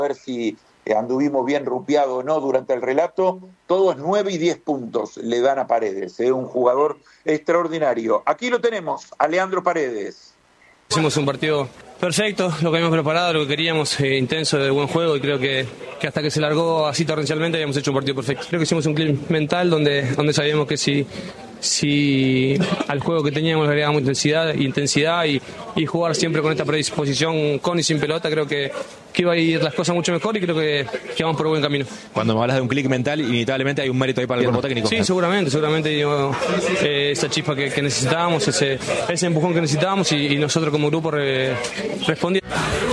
ver si anduvimos bien rupiados o no durante el relato. Todos 9 y 10 puntos le dan a Paredes, un jugador extraordinario. Aquí lo tenemos, a Leandro Paredes. Hicimos un partido perfecto, lo que habíamos preparado, lo que queríamos, intenso, de buen juego, y creo que hasta que se largó así torrencialmente habíamos hecho un partido perfecto. Creo que hicimos un clima mental donde sabíamos que si al juego que teníamos le agregábamos intensidad y jugar siempre con esta predisposición con y sin pelota, creo que iba a ir las cosas mucho mejor, y creo que vamos por buen camino. Cuando me hablas de un clic mental, inevitablemente hay un mérito ahí para el cuerpo técnico. Sí, seguramente digo, esa chispa que necesitábamos, ese empujón que necesitábamos, y nosotros como grupo respondimos.